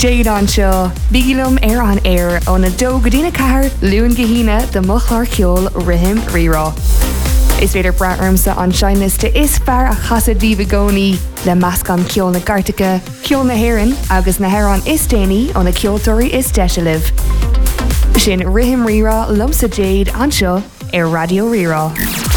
Jade anseo, bígilum an air on a dógadína cahar luúin gahína de mochlar ceol rihim rirá. Is féidir braarmsa an seinliste is fear a chasa díbagóní le meascan ceol na Gartacha, ceol na Héireann agus na Héireann is déanaí ó na ceoltóirí is deisialah. Sin rihim rirá lumsa Jade anseo ar Radio Rirá.